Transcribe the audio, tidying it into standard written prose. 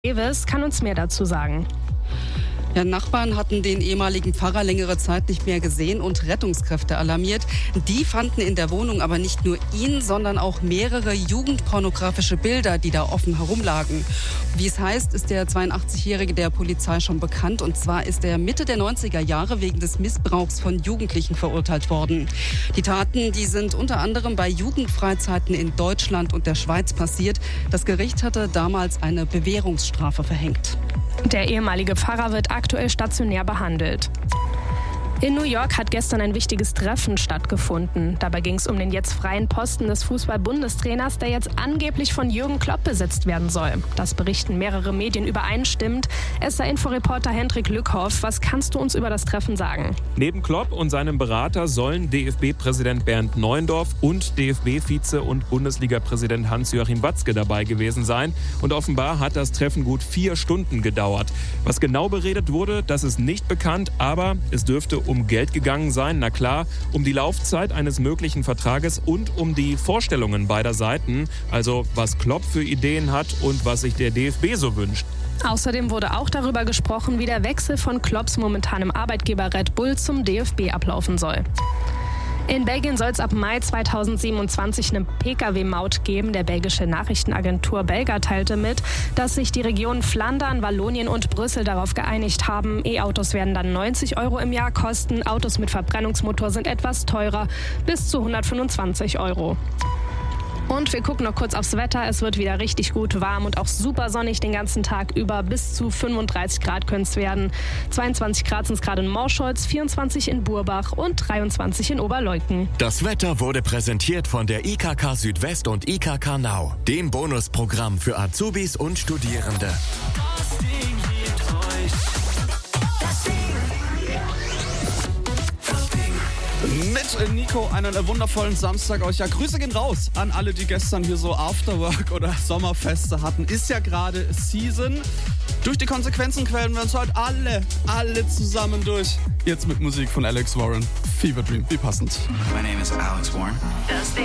Davis kann uns mehr dazu sagen. Ja, Nachbarn hatten den ehemaligen Pfarrer längere Zeit nicht mehr gesehen und Rettungskräfte alarmiert. Die fanden in der Wohnung aber nicht nur ihn, sondern auch mehrere jugendpornografische Bilder, die da offen herumlagen. Wie es heißt, ist der 82-Jährige der Polizei schon bekannt. Und zwar ist er Mitte der 90er Jahre wegen des Missbrauchs von Jugendlichen verurteilt worden. Die Taten, die sind unter anderem bei Jugendfreizeiten in Deutschland und der Schweiz passiert. Das Gericht hatte damals eine Bewährungsstrafe verhängt. Der ehemalige Pfarrer wird aktuell stationär behandelt. In New York hat gestern ein wichtiges Treffen stattgefunden. Dabei ging es um den jetzt freien Posten des Fußball-Bundestrainers, der jetzt angeblich von Jürgen Klopp besetzt werden soll. Das berichten mehrere Medien übereinstimmend. SR-Info-Reporter Hendrik Lückhoff, was kannst du uns über das Treffen sagen? Neben Klopp und seinem Berater sollen DFB-Präsident Bernd Neuendorf und DFB-Vize und Bundesliga-Präsident Hans-Joachim Watzke dabei gewesen sein. Und offenbar hat das Treffen gut 4 Stunden gedauert. Was genau beredet wurde, das ist nicht bekannt, aber es dürfte um Geld gegangen sein, na klar, um die Laufzeit eines möglichen Vertrages und um die Vorstellungen beider Seiten, also was Klopp für Ideen hat und was sich der DFB so wünscht. Außerdem wurde auch darüber gesprochen, wie der Wechsel von Klopps momentanem Arbeitgeber Red Bull zum DFB ablaufen soll. In Belgien soll es ab Mai 2027 eine Pkw-Maut geben. Der belgische Nachrichtenagentur Belga teilte mit, dass sich die Regionen Flandern, Wallonien und Brüssel darauf geeinigt haben. E-Autos werden dann 90 € im Jahr kosten. Autos mit Verbrennungsmotor sind etwas teurer, bis zu 125 €. Und wir gucken noch kurz aufs Wetter. Es wird wieder richtig gut warm und auch super sonnig den ganzen Tag über. Bis zu 35 Grad können es werden. 22 Grad sind es gerade in Morscholz, 24 in Burbach und 23 in Oberleuthen. Das Wetter wurde präsentiert von der IKK Südwest und IKK Now, dem Bonusprogramm für Azubis und Studierende. Das Ding liebt euch. Das Ding. Mit Nico einen wundervollen Samstag euch. Ja, Grüße gehen raus an alle, die gestern hier so Afterwork oder Sommerfeste hatten. Ist ja gerade Season. Durch die Konsequenzen quälen wir uns heute alle zusammen durch. Jetzt mit Musik von Alex Warren. Fever Dream, wie passend. My name is Alex Warren.